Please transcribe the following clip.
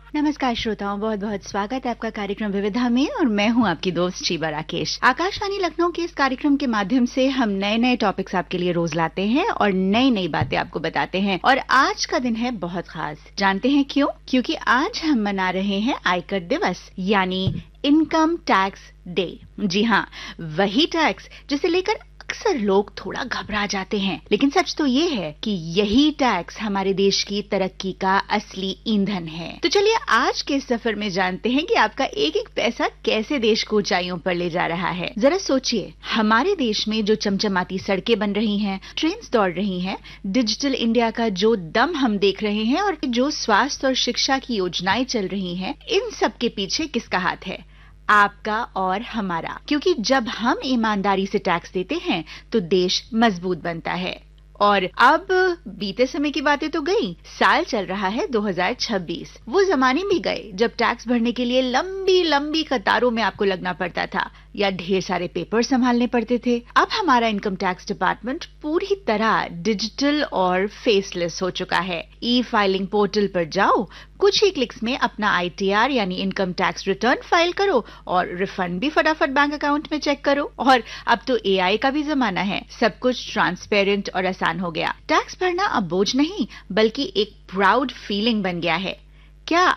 नमस्कार श्रोताओं, बहुत बहुत स्वागत है आपका कार्यक्रम विविधा में और मैं हूं आपकी दोस्त शीबा राकेश। आकाशवाणी लखनऊ के इस कार्यक्रम के माध्यम से हम नए नए टॉपिक्स आपके लिए रोज लाते हैं और नई नई बातें आपको बताते हैं। और आज का दिन है बहुत खास। जानते हैं क्यों? क्योंकि आज हम मना रहे हैं आयकर दिवस यानी इनकम टैक्स डे। जी हाँ, वही टैक्स जिसे लेकर अक्सर लोग थोड़ा घबरा जाते हैं, लेकिन सच तो ये है कि यही टैक्स हमारे देश की तरक्की का असली ईंधन है। तो चलिए आज के सफर में जानते हैं कि आपका एक एक पैसा कैसे देश को ऊंचाइयों पर ले जा रहा है। जरा सोचिए, हमारे देश में जो चमचमाती सड़कें बन रही हैं, ट्रेन्स दौड़ रही हैं, डिजिटल इंडिया का जो दम हम देख रहे हैं और जो स्वास्थ्य और शिक्षा की योजनाएं चल रही हैं, इन सब के पीछे किसका हाथ है? आपका और हमारा। क्योंकि जब हम ईमानदारी से टैक्स देते हैं तो देश मजबूत बनता है। और अब बीते समय की बातें तो गई, साल चल रहा है 2026। वो जमाने भी गए जब टैक्स भरने के लिए लंबी लंबी कतारों में आपको लगना पड़ता था या ढेर सारे पेपर संभालने पड़ते थे। अब हमारा इनकम टैक्स डिपार्टमेंट पूरी तरह डिजिटल और फेसलेस हो चुका है। ई फाइलिंग पोर्टल पर जाओ, कुछ ही क्लिक्स में अपना ITR यानी इनकम टैक्स रिटर्न फाइल करो और रिफंड भी फटाफट बैंक अकाउंट में चेक करो। और अब तो AI का भी जमाना है, सब कुछ ट्रांसपेरेंट और आसान हो गया। टैक्स भरना अब बोझ नहीं बल्कि एक प्राउड फीलिंग बन गया है। क्या